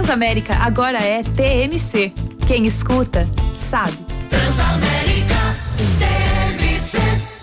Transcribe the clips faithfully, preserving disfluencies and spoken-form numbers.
Transamérica agora é T M C. Quem escuta, sabe. Transamérica, T M C.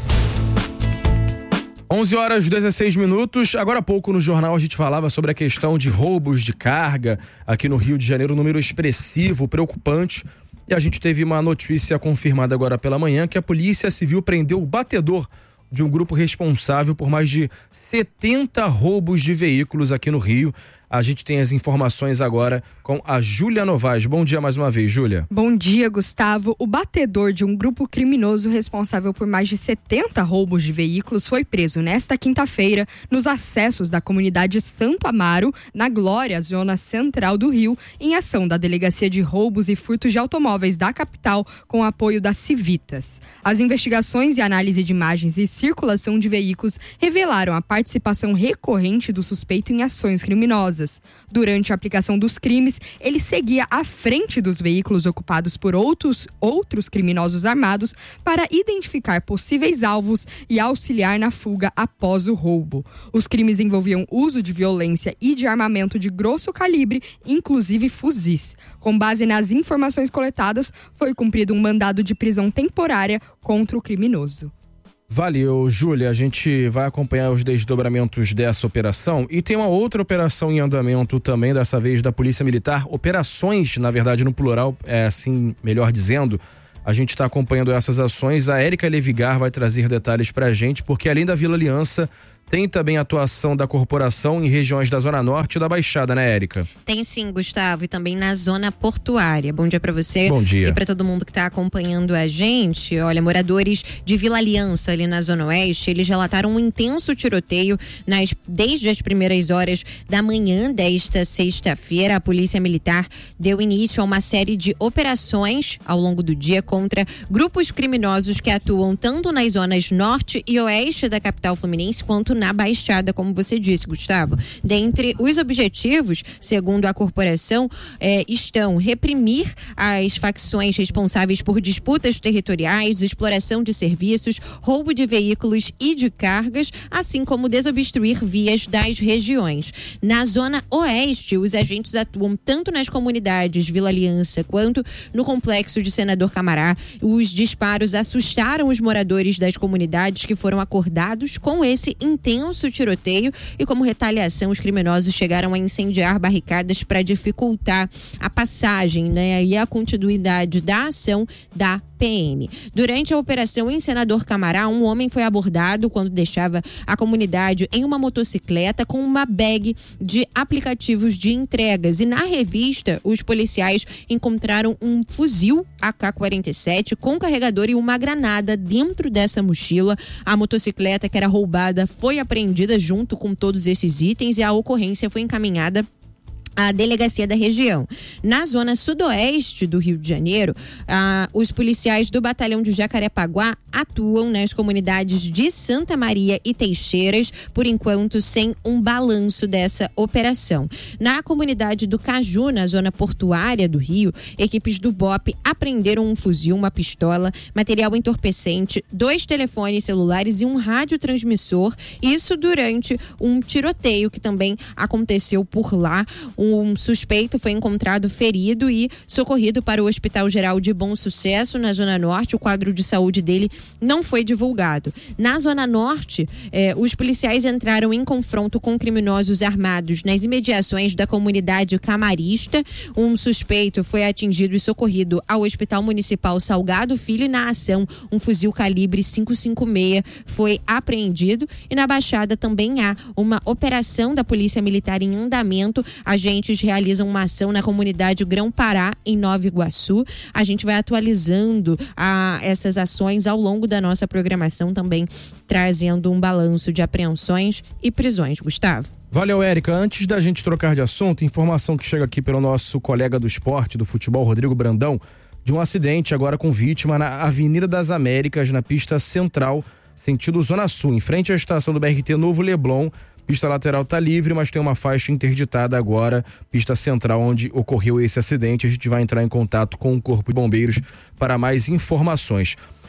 onze horas e dezesseis minutos. Agora há pouco no jornal a gente falava sobre a questão de roubos de carga aqui no Rio de Janeiro, um número expressivo, preocupante. E a gente teve uma notícia confirmada agora pela manhã que a Polícia Civil prendeu o batedor de um grupo responsável por mais de setenta roubos de veículos aqui no Rio. A gente tem as informações agora com a Júlia Novaes. Bom dia mais uma vez, Júlia. Bom dia, Gustavo. O batedor de um grupo criminoso responsável por mais de setenta roubos de veículos foi preso nesta quinta-feira nos acessos da comunidade Santo Amaro, na Glória, zona central do Rio, em ação da Delegacia de Roubos e Furtos de Automóveis da capital, com apoio das Civitas. As investigações e análise de imagens e circulação de veículos revelaram a participação recorrente do suspeito em ações criminosas. Durante a aplicação dos crimes, ele seguia à frente dos veículos ocupados por outros, outros criminosos armados para identificar possíveis alvos e auxiliar na fuga após o roubo. Os crimes envolviam uso de violência e de armamento de grosso calibre, inclusive fuzis. Com base nas informações coletadas, foi cumprido um mandado de prisão temporária contra o criminoso. Valeu, Júlia. A gente vai acompanhar os desdobramentos dessa operação e tem uma outra operação em andamento também, dessa vez da Polícia Militar. Operações, na verdade, no plural, é assim, melhor dizendo. A gente está acompanhando essas ações. A Érica Levigar vai trazer detalhes pra gente, porque além da Vila Aliança, tem também a atuação da corporação em regiões da Zona Norte e da Baixada, né, Érica? Tem sim, Gustavo, e também na zona portuária. Bom dia para você. Bom dia. E para todo mundo que está acompanhando a gente. Olha, moradores de Vila Aliança, ali na Zona Oeste, eles relataram um intenso tiroteio nas, desde as primeiras horas da manhã desta sexta-feira. A Polícia Militar deu início a uma série de operações ao longo do dia contra grupos criminosos que atuam tanto nas zonas norte e oeste da capital fluminense quanto na Baixada, como você disse, Gustavo. Dentre os objetivos, segundo a corporação, eh, estão reprimir as facções responsáveis por disputas territoriais, exploração de serviços, roubo de veículos e de cargas, assim como desobstruir vias das regiões. Na zona oeste, os agentes atuam tanto nas comunidades Vila Aliança quanto no complexo de Senador Camará. Os disparos assustaram os moradores das comunidades que foram acordados com esse intenso tiroteio e, como retaliação, os criminosos chegaram a incendiar barricadas para dificultar a passagem, né, e a continuidade da ação da P M. Durante a operação em Senador Camará, um homem foi abordado quando deixava a comunidade em uma motocicleta com uma bag de aplicativos de entregas, e na revista os policiais encontraram um fuzil A K quarenta e sete com carregador e uma granada dentro dessa mochila. A motocicleta que era roubada foi apreendida junto com todos esses itens e a ocorrência foi encaminhada a delegacia da região. Na zona sudoeste do Rio de Janeiro, ah, os policiais do batalhão de Jacarepaguá atuam nas comunidades de Santa Maria e Teixeiras, por enquanto sem um balanço dessa operação. Na comunidade do Caju, na zona portuária do Rio, equipes do B O P apreenderam um fuzil, uma pistola, material entorpecente, dois telefones celulares e um radiotransmissor, isso durante um tiroteio que também aconteceu por lá. Um suspeito foi encontrado ferido e socorrido para o Hospital Geral de Bom Sucesso, na Zona Norte. O quadro de saúde dele não foi divulgado. Na Zona Norte, eh, os policiais entraram em confronto com criminosos armados nas imediações da comunidade Camarista. Um suspeito foi atingido e socorrido ao Hospital Municipal Salgado Filho, e na ação, um fuzil calibre cinco cinco seis foi apreendido. E na Baixada também há uma operação da Polícia Militar em andamento. Agentes realizam uma ação na comunidade Grão-Pará, em Nova Iguaçu. A gente vai atualizando a, essas ações ao longo da nossa programação, também trazendo um balanço de apreensões e prisões. Gustavo. Valeu, Érica. Antes da gente trocar de assunto, informação que chega aqui pelo nosso colega do esporte, do futebol, Rodrigo Brandão, de um acidente agora com vítima na Avenida das Américas, na pista central, sentido Zona Sul, em frente à estação do B R T Novo Leblon. Pista lateral está livre, mas tem uma faixa interditada agora, pista central, onde ocorreu esse acidente. A gente vai entrar em contato com o Corpo de Bombeiros para mais informações.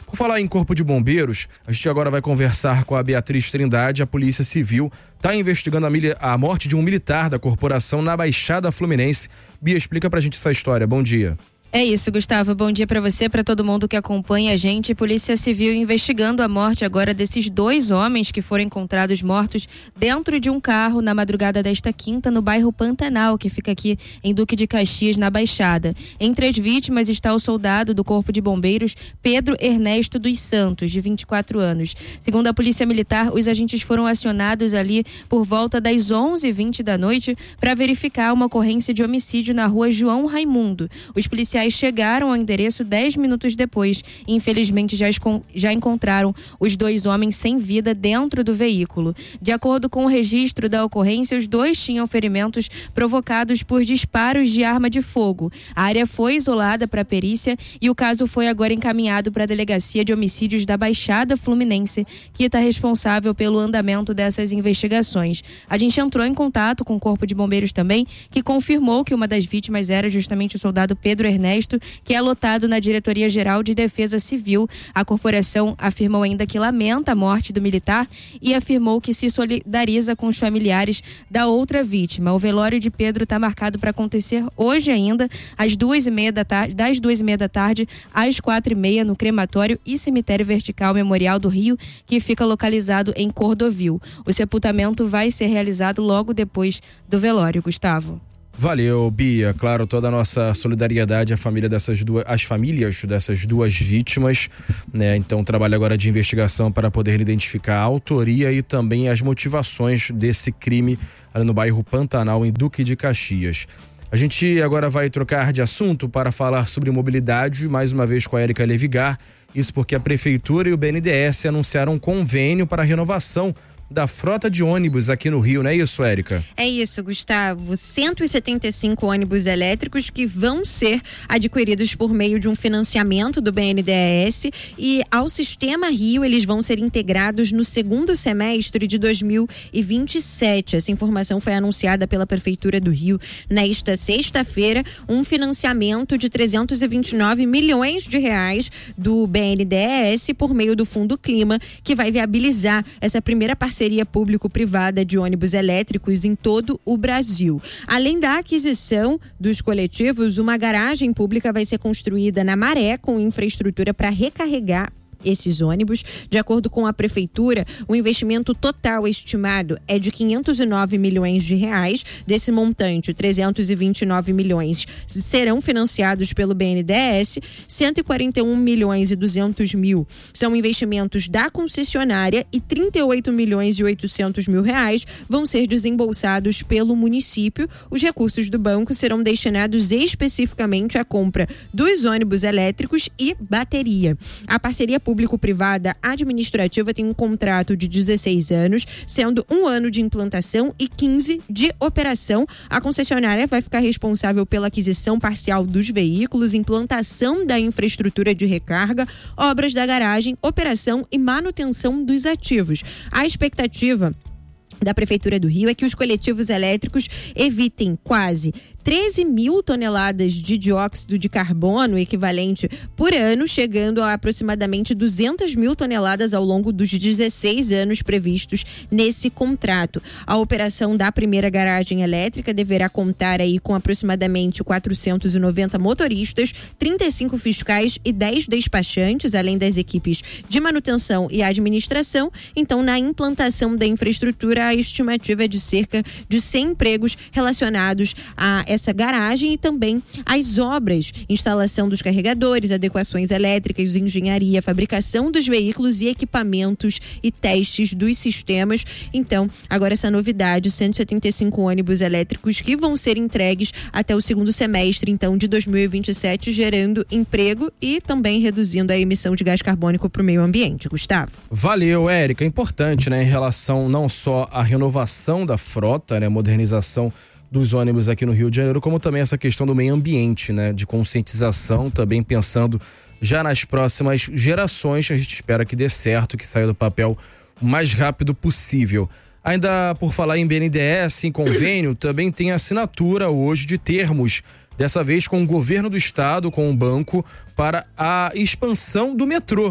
Por falar em Corpo de Bombeiros, a gente agora vai conversar com a Beatriz Trindade. A Polícia Civil está investigando a, mili- a morte de um militar da corporação na Baixada Fluminense. Bia, explica pra gente essa história. Bom dia. É isso, Gustavo. Bom dia para você, para todo mundo que acompanha a gente. Polícia Civil investigando a morte agora desses dois homens que foram encontrados mortos dentro de um carro na madrugada desta quinta no bairro Pantanal, que fica aqui em Duque de Caxias, na Baixada. Entre as vítimas está o soldado do Corpo de Bombeiros, Pedro Ernesto dos Santos, de vinte e quatro anos. Segundo a Polícia Militar, os agentes foram acionados ali por volta das onze e vinte da noite para verificar uma ocorrência de homicídio na rua João Raimundo. Os policiais chegaram ao endereço dez minutos depois e infelizmente já, já encontraram os dois homens sem vida dentro do veículo. De acordo com o registro da ocorrência, os dois tinham ferimentos provocados por disparos de arma de fogo. A área foi isolada para perícia e o caso foi agora encaminhado para a Delegacia de Homicídios da Baixada Fluminense, que está responsável pelo andamento dessas investigações. A gente entrou em contato com o Corpo de Bombeiros também, que confirmou que uma das vítimas era justamente o soldado Pedro Ernesto, que é lotado na Diretoria-Geral de Defesa Civil. A corporação afirmou ainda que lamenta a morte do militar e afirmou que se solidariza com os familiares da outra vítima. O velório de Pedro está marcado para acontecer hoje ainda, às duas e meia da tarde, das duas e meia da tarde às quatro e meia, no crematório e cemitério vertical Memorial do Rio, que fica localizado em Cordovil. O sepultamento vai ser realizado logo depois do velório, Gustavo. Valeu, Bia. Claro, toda a nossa solidariedade à família dessas duas, às famílias dessas duas vítimas, né? Então, trabalho agora de investigação para poder identificar a autoria e também as motivações desse crime ali no bairro Pantanal, em Duque de Caxias. A gente agora vai trocar de assunto para falar sobre mobilidade, mais uma vez com a Érica Levigar. Isso porque a Prefeitura e o B N D E S anunciaram um convênio para a renovação da frota de ônibus aqui no Rio, não é isso, Érica? É isso, Gustavo. cento e setenta e cinco ônibus elétricos que vão ser adquiridos por meio de um financiamento do B N D E S e ao Sistema Rio eles vão ser integrados no segundo semestre de dois mil e vinte e sete. Essa informação foi anunciada pela Prefeitura do Rio nesta sexta-feira, um financiamento de trezentos e vinte e nove milhões de reais do B N D E S por meio do Fundo Clima, que vai viabilizar essa primeira parceria parceria público-privada de ônibus elétricos em todo o Brasil. Além da aquisição dos coletivos, uma garagem pública vai ser construída na Maré com infraestrutura para recarregar esses ônibus. De acordo com a Prefeitura, o investimento total estimado é de quinhentos e nove milhões de reais. Desse montante, trezentos e vinte e nove milhões serão financiados pelo B N D E S, cento e quarenta e um milhões e duzentos mil são investimentos da concessionária e trinta e oito milhões e oitocentos mil reais vão ser desembolsados pelo município. Os recursos do banco serão destinados especificamente à compra dos ônibus elétricos e bateria. A parceria público-privada administrativa tem um contrato de dezesseis anos, sendo um ano de implantação e quinze de operação. A concessionária vai ficar responsável pela aquisição parcial dos veículos, implantação da infraestrutura de recarga, obras da garagem, operação e manutenção dos ativos. A expectativa da Prefeitura do Rio é que os coletivos elétricos evitem quase treze mil toneladas de dióxido de carbono equivalente por ano, chegando a aproximadamente duzentas mil toneladas ao longo dos dezesseis anos previstos nesse contrato. A operação da primeira garagem elétrica deverá contar aí com aproximadamente quatrocentos e noventa motoristas, trinta e cinco fiscais e dez despachantes, além das equipes de manutenção e administração. Então, na implantação da infraestrutura, a estimativa é de cerca de cem empregos relacionados a essa garagem e também as obras, instalação dos carregadores, adequações elétricas, engenharia, fabricação dos veículos e equipamentos e testes dos sistemas. Então, agora essa novidade, cento e setenta e cinco ônibus elétricos que vão ser entregues até o segundo semestre, então, de dois mil e vinte e sete, gerando emprego e também reduzindo a emissão de gás carbônico para o meio ambiente. Gustavo. Valeu, Érica. Importante, né, em relação não só à renovação da frota, né, modernização dos ônibus aqui no Rio de Janeiro, como também essa questão do meio ambiente, né, de conscientização, também pensando já nas próximas gerações. A gente espera que dê certo, que saia do papel o mais rápido possível. Ainda por falar em B N D E S, em convênio, também tem assinatura hoje de termos, dessa vez com o governo do estado, com o banco, para a expansão do metrô.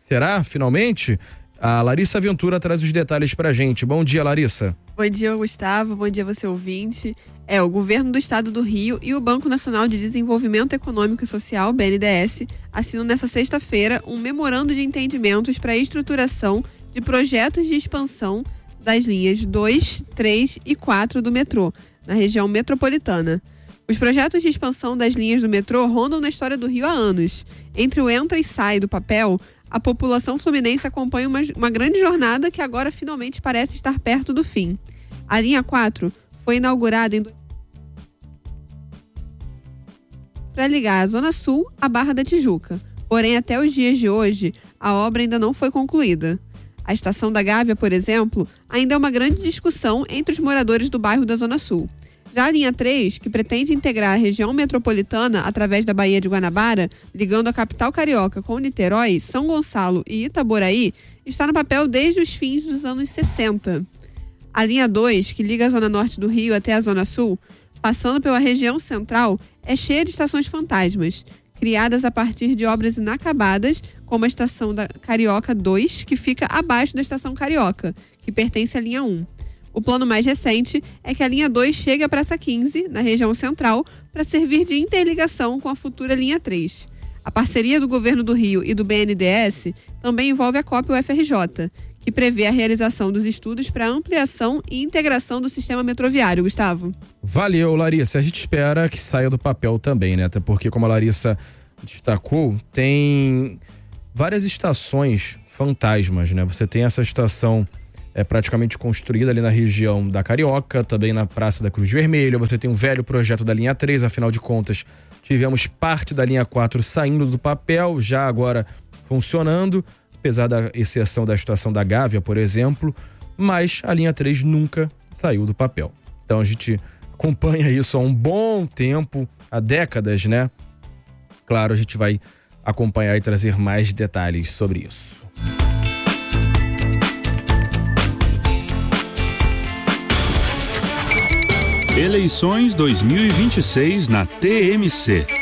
Será, finalmente? A Larissa Ventura traz os detalhes pra gente. Bom dia, Larissa. Bom dia, Gustavo. Bom dia, você ouvinte. É, o governo do estado do Rio e o Banco Nacional de Desenvolvimento Econômico e Social, B N D E S, assinam nesta sexta-feira um memorando de entendimentos para a estruturação de projetos de expansão das linhas dois, três e quatro do metrô, na região metropolitana. Os projetos de expansão das linhas do metrô rondam na história do Rio há anos. Entre o entra e sai do papel, a população fluminense acompanha uma, uma grande jornada que agora finalmente parece estar perto do fim. A linha quatro foi inaugurada em para ligar a Zona Sul à Barra da Tijuca. Porém, até os dias de hoje, a obra ainda não foi concluída. A estação da Gávea, por exemplo, ainda é uma grande discussão entre os moradores do bairro da Zona Sul. Já a linha três, que pretende integrar a região metropolitana através da Baía de Guanabara, ligando a capital carioca com Niterói, São Gonçalo e Itaboraí, está no papel desde os fins dos anos sessenta. A linha dois, que liga a zona norte do Rio até a zona sul, passando pela região central, é cheia de estações fantasmas, criadas a partir de obras inacabadas, como a estação da Carioca dois, que fica abaixo da estação Carioca, que pertence à linha um. O plano mais recente é que a linha dois chegue à Praça quinze, na região central, para servir de interligação com a futura linha três. A parceria do governo do Rio e do B N D E S também envolve a COP U F R J, que prevê a realização dos estudos para ampliação e integração do sistema metroviário, Gustavo. Valeu, Larissa. A gente espera que saia do papel também, né? Até porque, como a Larissa destacou, tem várias estações fantasmas, né? Você tem essa estação é praticamente construída ali na região da Carioca, também na Praça da Cruz Vermelha. Você tem um velho projeto da linha três, afinal de contas, tivemos parte da linha quatro saindo do papel, já agora funcionando, apesar da exceção da estação da Gávea, por exemplo, mas a linha três nunca saiu do papel. Então a gente acompanha isso há um bom tempo, há décadas, né? Claro, a gente vai acompanhar e trazer mais detalhes sobre isso. Eleições dois mil e vinte e seis na T M C.